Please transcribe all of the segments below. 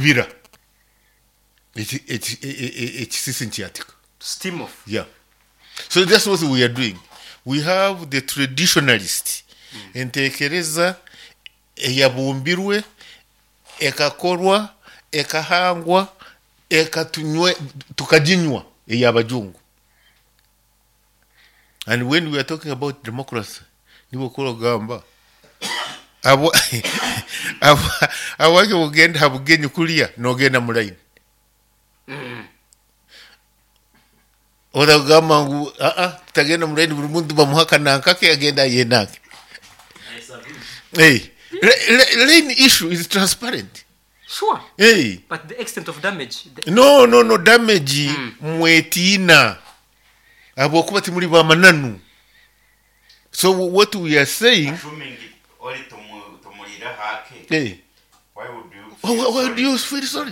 bira ekisisi nkyatika steam off. Yeah. So that's what we are doing. We have the traditionalist entekereza eyabumbirwe ekakorwa ekahangwa ekatunywe tukajinywa eyabajungu. And when we are talking about democracy, nibo kurogamba abake bugenda habugenyi kulia nogenda mulaini. Oda gama ngu tagenda mulaini buli muntu bamuhaka nankake agenda yenake. Hey, lane issue is transparent. Sure. Hey. But the extent of damage. No damage mwetina. Abo kuba timuli ba mananu. So what we are saying, hey, why would you feel sorry?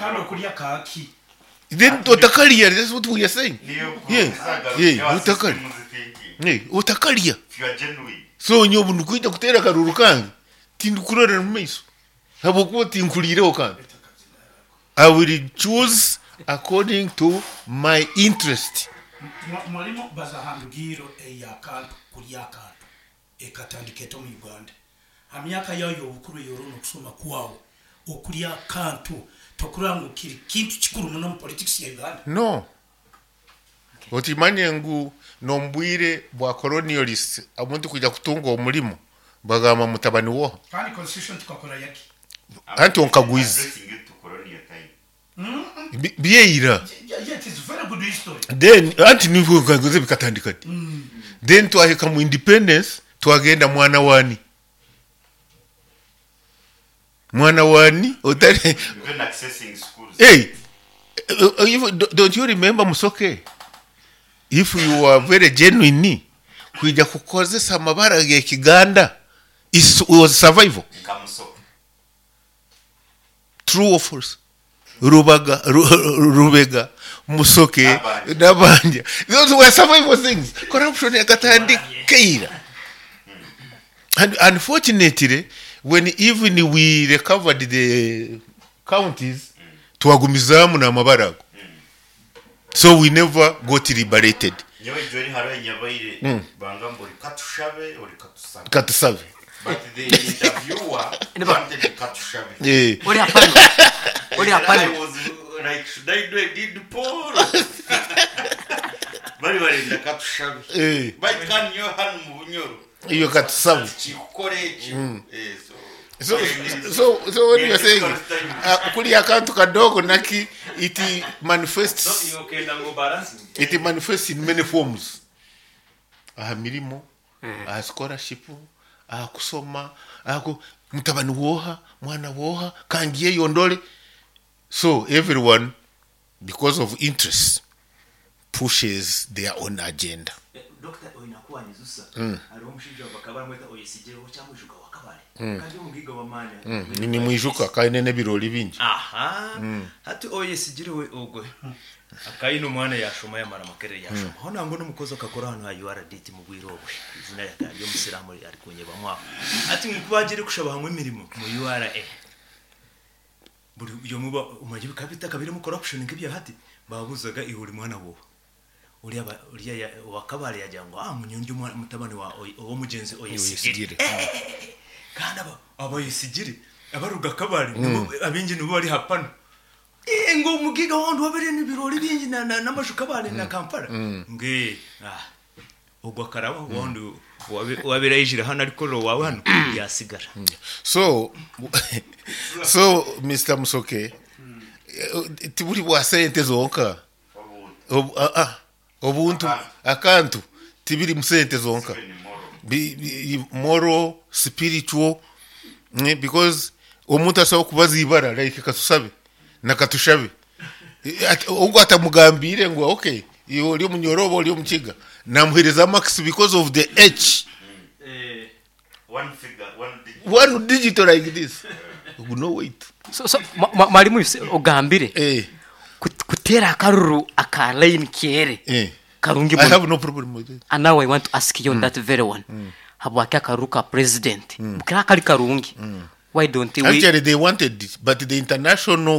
Then utakalia, that's what we are saying. Yeah, utakalia. Yeah, utakalia. So nyobu nukuita kutera karuru kangi tindukurora mumeiso habo kuba tinkulireo kangi. I will choose according to my interest. Mwalimu bazahambugiro eyakantu kuliakantu ekatandiketo mu Uganda amyaka yayo obukuru yorono kusoma kwawo okuliakantu tokurangu kiri kintu kikuru muno mu politics ya Uganda. No. Otimanye ngu nombwire bwa colonialist amuntu kujya kutunga omulimo bagama mutabani wo kandi constitution tukakora yaki anti onkagwizi bieira. It is very good history. Then anti nivu ngagoze bikatandikati. Then twaheka mu independence twagenda mwana wani otari even accessing schools. Hey, don't you remember Musoke? If you are very genuine, kuja kukozesa amabara ge Kiganda was survival. True or false? Rubega, Musoke, Nabanja. Those were survival things. Corruption yakatandika. And unfortunately, when even we recovered the counties, tuwagumizamu na mabarago. So we never got liberated. Katusave. But the interviewer wanted Katushabe. Yeah. What happened? I was like, should I do a did Paul? Very in the Katushabe. But can you hand Munyoro? You Katusave. So what you are saying, kuli akantu kadogo naki it manifests in many forms. Milimo, scholarship, kusoma, mutabani woha, mwana woha, kangiye yondole. So everyone, because of interest, pushes their own agenda. Dr. Oinakuwa Nizusa, aliomshija bakabara mweta OECJ wachamushuka wakabale. Kandi umugiga wa manya. Ni mwijuka kainene biroli bingi. Aha. Hati OECJ we ogwe. Akaino mwana yashoma ya mara makere yashoma. Hona ngono mukozo kakora hano ha URDT mu bwirobwe. Izina yakandi yo musiramu ari kunyeba mwa. Ati mukubagire kushaba hamwe mirimo mu URA. Buri yo muba umajibu kabita kabire mu corruption ngibya hati babuzaga ihuri mwana wo. Ulia wakabali yajango munyonjo mutabani wa mugenzi oyesigire kandi abayesigire abaruga kabali abingi nibo bari hapano ngo mugiga wandi wabere ni birori bingi na mashukabali na Kampala nge ogwa karaba wandi wabere yijira hano ariko ro wawe hano yasigara. So Mr. Musoke tiburi bwa sente zonka obuntu akantu tibiri musente zonka moral spiritual because omuntu asaba kubazibara like Katusabe na Katushabe ubwo atamugambire ngo okay iyo uri munyorobo uri mukiga namuhereza max because of the H one digital like this no wait. So mwalimu ogambire kutera akaruru akalain kiere karungi I have no problem with it. And now I want to ask you on that very one. Habwaka karuka president bukira kali karungi. Why don't we? Actually they wanted it, but the international